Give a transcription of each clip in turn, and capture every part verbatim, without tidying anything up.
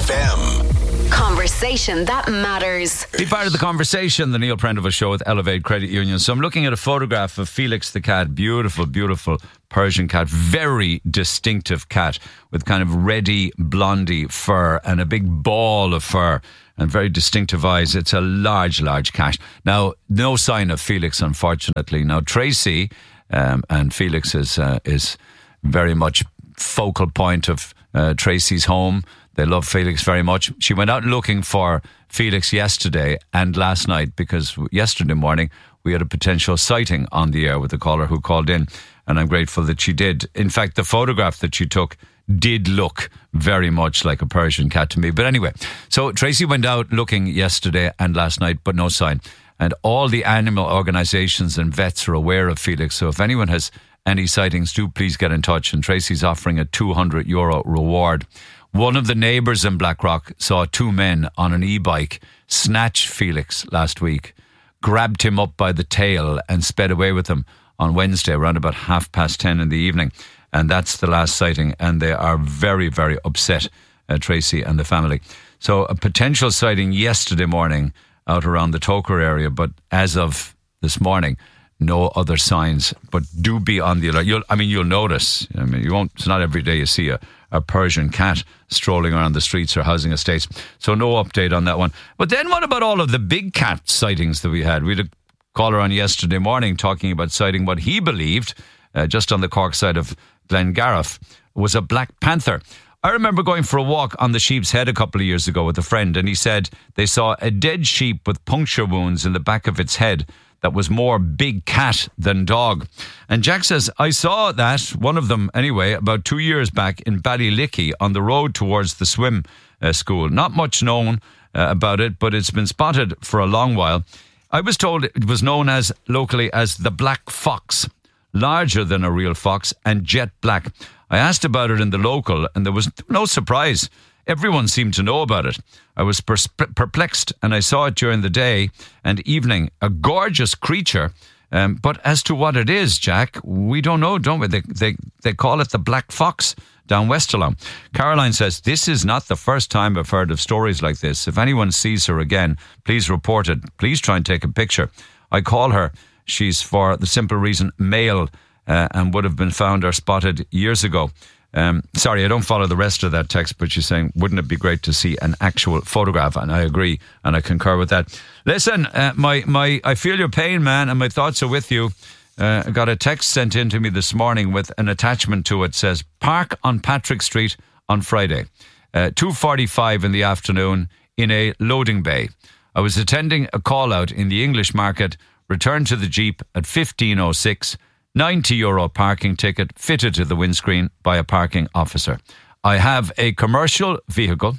F M. Conversation that matters. Be part of the conversation, the Neil Prendeville Show with Elevate Credit Union. So I'm looking at a photograph of Felix the cat. Beautiful, beautiful Persian cat. Very distinctive cat with kind of reddy, blondie fur and a big ball of fur and very distinctive eyes. It's a large, large cat. Now, no sign of Felix, unfortunately. Now, Tracy um, and Felix is, uh, is very much focal point of uh, Tracy's home. They love Felix very much. She went out looking for Felix yesterday and last night because yesterday morning we had a potential sighting on the air with a caller who called in, and I'm grateful that she did. In fact, the photograph that she took did look very much like a Persian cat to me. But anyway, so Tracy went out looking yesterday and last night, but no sign. And all the animal organisations and vets are aware of Felix. So if anyone has any sightings, do please get in touch. And Tracy's offering a two hundred euro reward. One of the neighbours in Blackrock saw two men on an e-bike snatch Felix last week, grabbed him up by the tail and sped away with him on Wednesday around about half past ten in the evening. And that's the last sighting. And they are very, very upset, uh, Tracy and the family. So a potential sighting yesterday morning out around the Toker area, but as of this morning, no other signs. But do be on the alert. You'll, I mean, you'll notice. I mean, you won't. It's not every day you see a, a Persian cat strolling around the streets or housing estates. So no update on that one. But then what about all of the big cat sightings that we had? We had a caller on yesterday morning talking about sighting what he believed, uh, just on the Cork side of Glengariff, was a black panther. I remember going for a walk on the Sheep's Head a couple of years ago with a friend, and he said they saw a dead sheep with puncture wounds in the back of its head that was more big cat than dog. And Jack says, I saw that, one of them anyway, about two years back in Ballylickey on the road towards the swim uh, school. Not much known uh, about it, but it's been spotted for a long while. I was told it was known as locally as the black fox, larger than a real fox and jet black. I asked about it in the local and there was no surprise. Everyone seemed to know about it. I was pers- perplexed and I saw it during the day and evening. A gorgeous creature. Um, but as to what it is, Jack, we don't know, don't we? They, they, they call it the black fox down Westerlo. Caroline says, this is not the first time I've heard of stories like this. If anyone sees her again, please report it. Please try and take a picture. I call her. She's, for the simple reason, male uh, and would have been found or spotted years ago. Um, sorry, I don't follow the rest of that text, but she's saying, wouldn't it be great to see an actual photograph? And I agree, and I concur with that. Listen, uh, my, my, I feel your pain, man, and my thoughts are with you. Uh, I got a text sent in to me this morning with an attachment to it. It says, park on Patrick Street on Friday, uh, two forty-five in the afternoon in a loading bay. I was attending a call out in the English market, returned to the Jeep at fifteen oh six, ninety euro parking ticket fitted to the windscreen by a parking officer. I have a commercial vehicle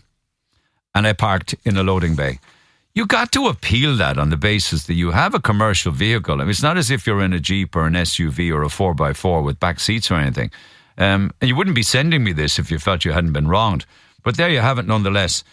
and I parked in a loading bay. You got to appeal that on the basis that you have a commercial vehicle. I mean, it's not as if you're in a Jeep or an S U V or a four by four with back seats or anything. Um, and you wouldn't be sending me this if you felt you hadn't been wronged. But there you have it nonetheless.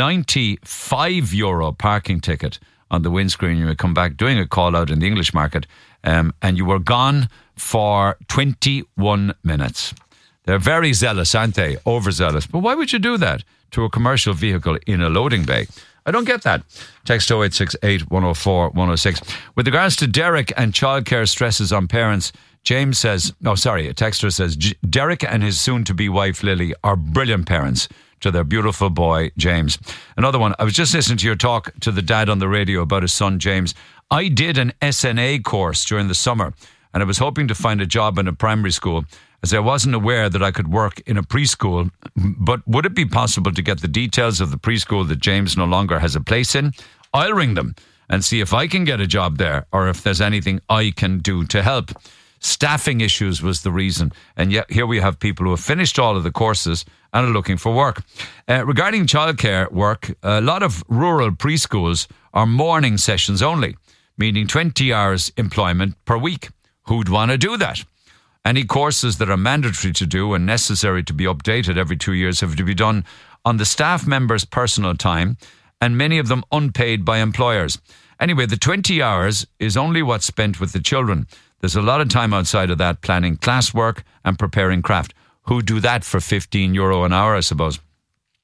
ninety-five euro parking ticket on the windscreen. You would come back doing a call out in the English market um, and you were gone for twenty-one minutes. They're very zealous, aren't they? Overzealous. But why would you do that to a commercial vehicle in a loading bay? I don't get that. Text oh eight six eight, one oh four, one oh six. With regards to Derek and childcare stresses on parents, James says, no, sorry, a texter says, Derek and his soon-to-be wife Lily are brilliant parents to their beautiful boy, James. Another one, I was just listening to your talk to the dad on the radio about his son, James. I did an S N A course during the summer and I was hoping to find a job in a primary school as I wasn't aware that I could work in a preschool. But would it be possible to get the details of the preschool that James no longer has a place in? I'll ring them and see if I can get a job there or if there's anything I can do to help. Staffing issues was the reason. And yet here we have people who have finished all of the courses and are looking for work. Uh, regarding childcare work, a lot of rural preschools are morning sessions only, meaning twenty hours employment per week. Who'd want to do that? Any courses that are mandatory to do and necessary to be updated every two years have to be done on the staff member's personal time, and many of them unpaid by employers. Anyway, the twenty hours is only what's spent with the children. There's a lot of time outside of that planning classwork and preparing craft. Who do that for fifteen euro an hour, I suppose?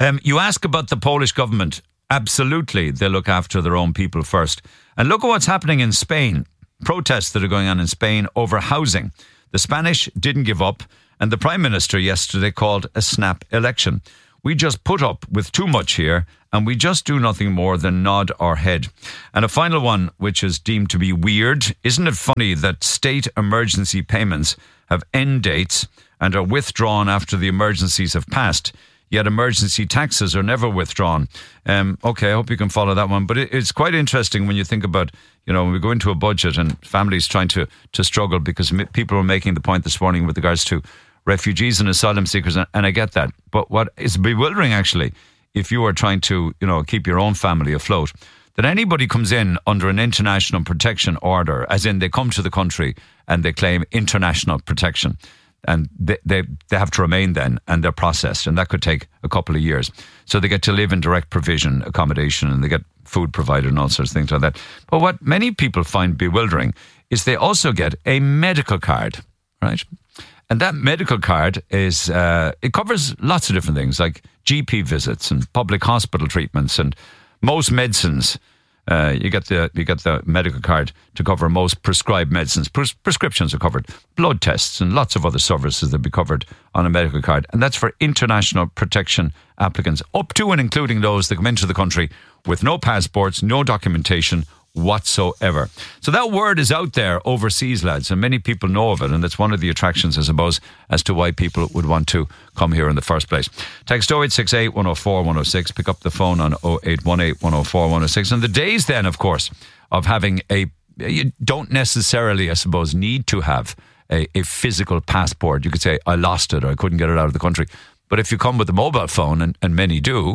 Um, you ask about the Polish government. Absolutely, they look after their own people first. And look at what's happening in Spain. Protests that are going on in Spain over housing. The Spanish didn't give up, and the Prime Minister yesterday called a snap election. We just put up with too much here, and we just do nothing more than nod our head. And a final one, which is deemed to be weird. Isn't it funny that state emergency payments have end dates and are withdrawn after the emergencies have passed, yet emergency taxes are never withdrawn? Um, okay, I hope you can follow that one. But it, it's quite interesting when you think about, you know, when we go into a budget and families trying to, to struggle, because people were making the point this morning with regards to refugees and asylum seekers, and, and I get that. But what is bewildering, actually, if you are trying to, you know, keep your own family afloat, that anybody comes in under an international protection order, as in they come to the country and they claim international protection, and they, they, they have to remain then, and they're processed, and that could take a couple of years. So they get to live in direct provision accommodation, and they get food provided and all sorts of things like that. But what many people find bewildering is they also get a medical card, right? And that medical card is, uh, it covers lots of different things, like G P visits and public hospital treatments and most medicines. Uh, you get the you get the medical card to cover most prescribed medicines. Pres- prescriptions are covered. Blood tests and lots of other services that be covered on a medical card. And that's for international protection applicants, up to and including those that come into the country with no passports, no documentation whatsoever. So that word is out there overseas, lads, and many people know of it, and that's one of the attractions, I suppose, as to why people would want to come here in the first place. Text oh eight six eight, one oh four, one oh six. Pick up the phone on oh eight one eight, one oh four, one oh six. And the days then, of course, of having a, you don't necessarily, I suppose, need to have a, a physical passport. You could say, I lost it or I couldn't get it out of the country. But if you come with a mobile phone, and, and many do,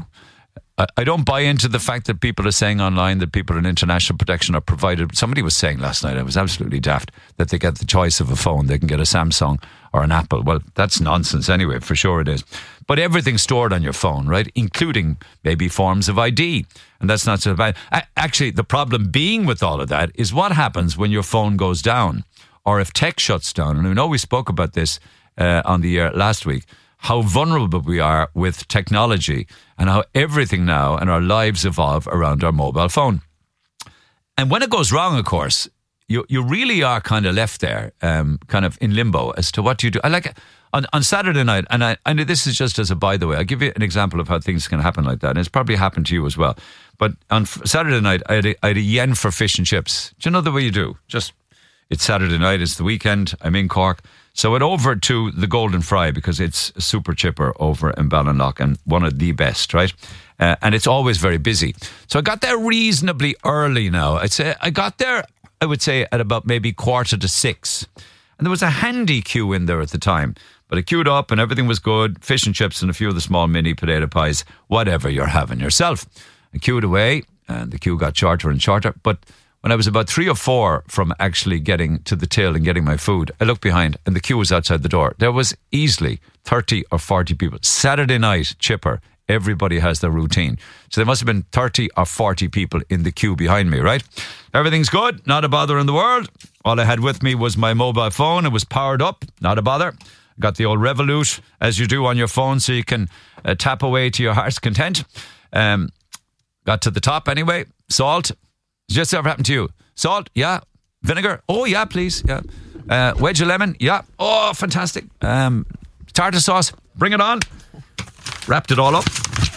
I don't buy into the fact that people are saying online that people in international protection are provided. Somebody was saying last night, I was absolutely daft, that they get the choice of a phone. They can get a Samsung or an Apple. Well, that's nonsense anyway, for sure it is. But everything's stored on your phone, right? Including maybe forms of I D. And that's not so bad. Actually, the problem being with all of that is what happens when your phone goes down or if tech shuts down. And I know we spoke about this uh, on the air last week, how vulnerable we are with technology and how everything now and our lives evolve around our mobile phone. And when it goes wrong, of course, you you really are kind of left there, um, kind of in limbo as to what you do. I like on, on Saturday night, and I, I know this is just as a by the way, I'll give you an example of how things can happen like that. And it's probably happened to you as well. But on Saturday night, I had, a, I had a yen for fish and chips. Do you know the way you do? Just, it's Saturday night, it's the weekend, I'm in Cork. So I went over to the Golden Fry because it's a super chipper over in Ballinlough and one of the best, right? Uh, and it's always very busy. So I got there reasonably early now. I'd say I got there, I would say, at about maybe quarter to six. And there was a handy queue in there at the time. But I queued up and everything was good. Fish and chips and a few of the small mini potato pies, whatever you're having yourself. I queued away and the queue got shorter and shorter. But when I was about three or four from actually getting to the till and getting my food, I looked behind and the queue was outside the door. There was easily thirty or forty people. Saturday night, chipper, everybody has their routine. So there must have been thirty or forty people in the queue behind me, right? Everything's good, not a bother in the world. All I had with me was my mobile phone. It was powered up, not a bother. Got the old Revolut, as you do on your phone, so you can uh, tap away to your heart's content. Um, got to the top anyway. Salt. Just ever happened to you? Salt? Yeah. Vinegar? Oh, yeah, please. Yeah. Uh, wedge of lemon? Yeah. Oh, fantastic. Um, tartar sauce? Bring it on. Wrapped it all up.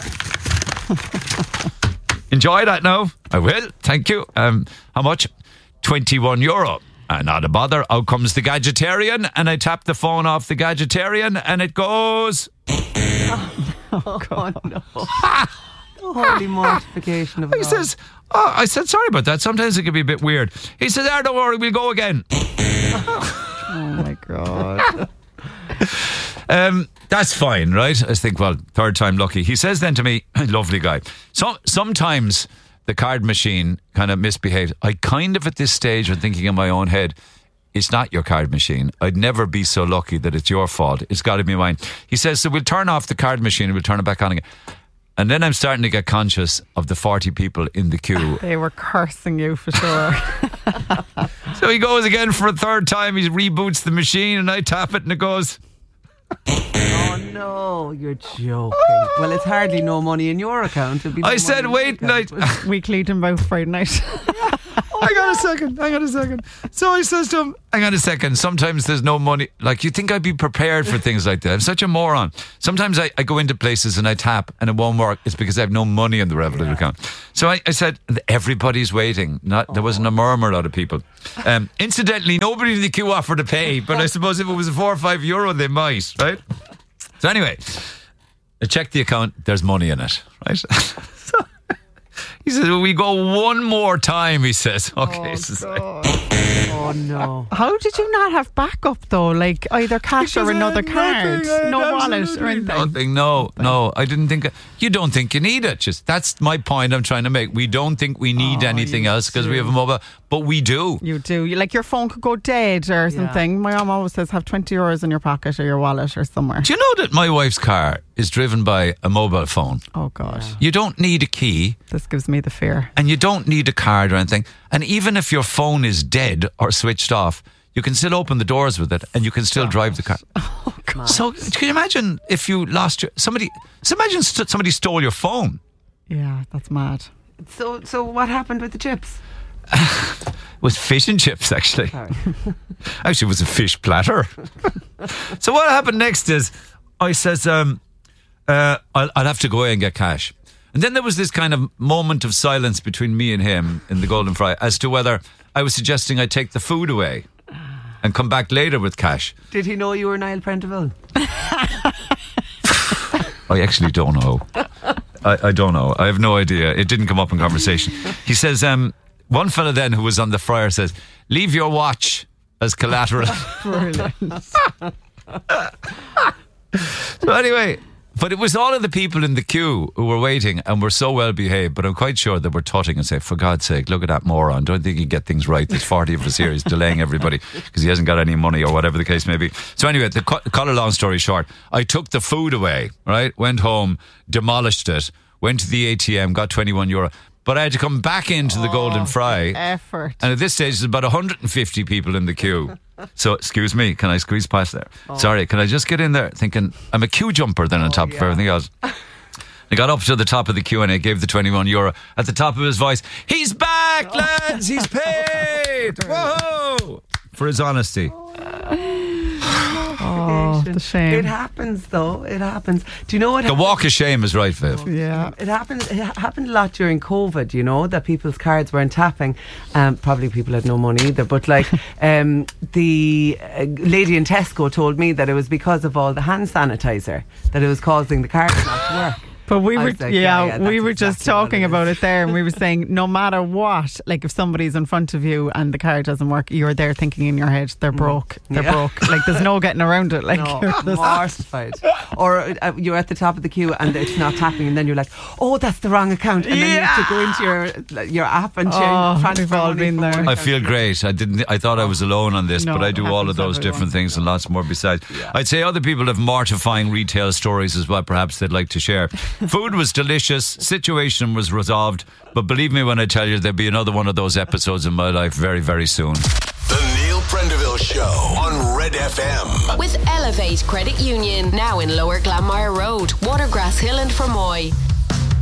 Enjoy that now. I will. Thank you. Um, how much? twenty-one euro. Uh, not a bother. Out comes the Gadgetarian, and I tap the phone off the Gadgetarian, and it goes. Oh, oh God, no. Holy mortification of it He all. says, oh, I said, sorry about that. Sometimes it can be a bit weird. He says, ah, don't worry, we'll go again. Oh my God. um, that's fine, right? I think, well, third time lucky. He says then to me, lovely guy, so, sometimes the card machine kind of misbehaves. I kind of at this stage am thinking in my own head, it's not your card machine. I'd never be so lucky that it's your fault. It's got to be mine. He says, so we'll turn off the card machine and we'll turn it back on again. And then I'm starting to get conscious of the forty people in the queue. They were cursing you for sure. So he goes again for a third time. He reboots the machine and I tap it and it goes. Oh no, you're joking. Well, it's hardly no money in your account. It'd be no I money said, in wait, your account, night. but- We cleaned him out Friday night. Hang on a second, hang on a second. So I says to him, hang on a second, sometimes there's no money. Like, you think I'd be prepared for things like that. I'm such a moron. Sometimes I, I go into places and I tap and it won't work. It's because I have no money in the Revolut yeah. account. So I, I said, everybody's waiting. Not There wasn't a murmur out of people. Um, incidentally, nobody in the queue offered to pay, but I suppose if it was a four or five euro, they might, right? So anyway, I checked the account. There's money in it, right? So he says, well, we go one more time, he says. Okay. Oh, so God. Oh, no. How did you not have backup though? Like either cash Because or I another had card? nothing, I had No wallet or absolutely anything? Nothing. No, no. I didn't think. You don't think you need it. Just that's my point I'm trying to make. We don't think we need Oh, anything you else because we have a mobile, but we do. You do. You, like your phone could go dead or something. My mum always says have twenty euros in your pocket or your wallet or somewhere. Do you know that my wife's car is driven by a mobile phone? Oh God. You don't need a key. This gives me the fear. And you don't need a card or anything. And even if your phone is dead or switched off, you can still open the doors with it and you can still drive the car. Oh God. So can you imagine if you lost your somebody? So imagine st- somebody stole your phone. Yeah, that's mad. So, so what happened with the chips? It was fish and chips, actually. Sorry. Actually, it was a fish platter. So what happened next is I says, um, uh, I'll, I'll have to go away and get cash. And then there was this kind of moment of silence between me and him in the Golden Fry as to whether I was suggesting I take the food away and come back later with cash. Did he know you were Niall Prendeville? I actually don't know. I, I don't know. I have no idea. It didn't come up in conversation. He says, um, one fella then who was on the fryer says, leave your watch as collateral. Brilliant. So anyway, but it was all of the people in the queue who were waiting and were so well behaved, but I'm quite sure they were tutting and saying, for God's sake, look at that moron. Don't think he get things right. There's forty of us here. He's delaying everybody because he hasn't got any money or whatever the case may be. So anyway, to cut, cut a long story short, I took the food away, right? Went home, demolished it, went to the A T M, got twenty-one euro. But I had to come back into the Golden Fry. Effort. And at this stage, there's about one hundred fifty people in the queue. So, excuse me, can I squeeze past there? Oh. Sorry, can I just get in there? Thinking, I'm a queue jumper then on oh, top yeah. of everything else. I got up to the top of the queue and I gave the twenty-one euro. At the top of his voice, he's back, lads, he's paid. Whoa! For his honesty. Oh, the shame. It happens, though. It happens. Do you know what? The happens? walk of shame is right, Viv. Yeah, it happened. It happened a lot during COVID. You know that people's cards weren't tapping. Um, probably people had no money either. But like, um, the uh, lady in Tesco told me that it was because of all the hand sanitizer that it was causing the cards not to work. But we were, like, yeah, yeah, yeah we were just exactly talking about it there, and we were saying, no matter what, like if somebody's in front of you and the card doesn't work, you're there thinking in your head, they're broke, they're yeah. broke. Like there's no getting around it. Like no, you're mortified. Or uh, you're at the top of the queue and it's not tapping, and then you're like, oh, that's the wrong account, and yeah. then you have to go into your your app and change. Oh, we've all been there. I feel great. I didn't. I thought I was alone on this, no, but I do all of those everyone. different things and lots more besides. Yeah. I'd say other people have mortifying retail stories as well. Perhaps they'd like to share. Food was delicious. Situation was resolved, but believe me when I tell you, there'll be another one of those episodes in my life very, very soon. The Neil Prendeville Show on Red F M. With Elevate Credit Union, now in Lower Glanmire Road, Watergrass Hill and Fermoy.